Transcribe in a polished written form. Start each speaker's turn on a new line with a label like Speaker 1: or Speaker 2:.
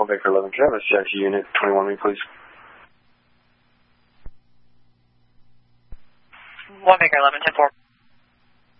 Speaker 1: 1 Baker 11, can I have a CIT unit 21 me, please?
Speaker 2: 1 Baker 11, 10-4.